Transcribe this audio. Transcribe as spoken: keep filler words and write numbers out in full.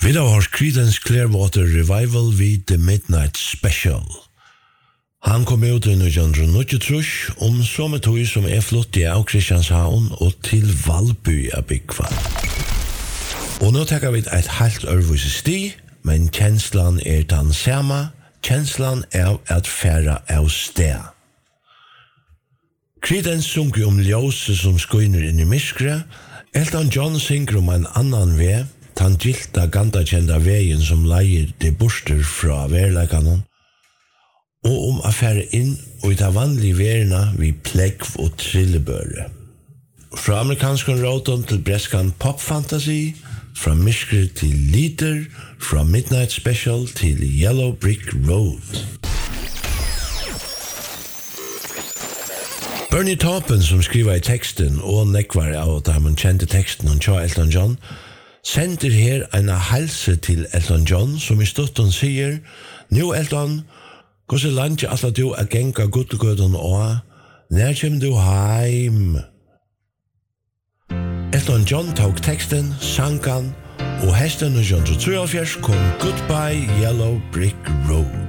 Vi har hørt Creedence Clearwater Revival vid The Midnight Special. Han kom ut i nitton nittiotre om som et høy som er flott i av Kristianshavn og til Valby av Bygva. Og nå takker vi et helt ørvise sti, men kjenslan er den samme, kjenslan er at færa av sted. Creedence sunker om ljóset som skøyner inn i myskre, Elton John synger om en annan vei, den gilta ganda kjenda veien som leier de borster fra verleikanen, og om affære inn og i ta vanlige verena vi plegg og trillebøre. Fra amerikansk råton til breskan pop-fantasy, fra myskre til Leader, fra Midnight Special til Yellow Brick Road. Bernie Taupin, som skriver i teksten og nekvar av at han kjente teksten om Tja Elton John, sender her en helse til Elton John, som i stutten sier, «Nå, Elton, hvordan langt at du er genga gudlegøden og når kommer du heim?» Elton John tok teksten, sang han, og hesten nitton trettiotre kom Goodbye Yellow Brick Road.